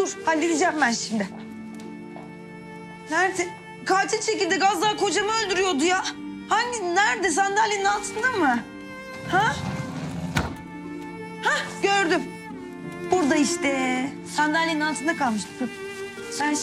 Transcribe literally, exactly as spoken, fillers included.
dur. Halledeceğim ben şimdi. Nerede? Katil çekirdeği az daha kocamı öldürüyordu ya. Hangi, nerede? Sandalyenin altında mı? Ha? Ha, gördüm. Burada işte. Sandalyenin altında kalmıştı. Ben